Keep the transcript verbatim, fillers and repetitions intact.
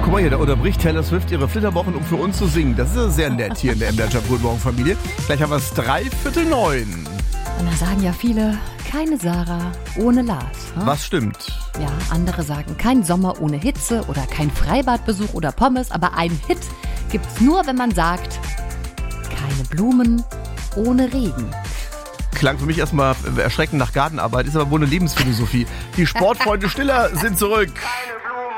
Guck mal hier, da unterbricht Taylor Swift ihre Flitterwochen, um für uns zu singen. Das ist ja sehr nett hier in der M D R Jump Guten Morgen Familie. Gleich haben wir es drei Viertel neun. Und da sagen ja viele, keine Sarah ohne Lars. Hm? Was stimmt? Ja, andere sagen, kein Sommer ohne Hitze oder kein Freibadbesuch oder Pommes. Aber ein Hit gibt's nur, wenn man sagt, keine Blumen ohne Regen. Klang für mich erstmal erschreckend nach Gartenarbeit, ist aber wohl eine Lebensphilosophie. Die Sportfreunde Stiller sind zurück.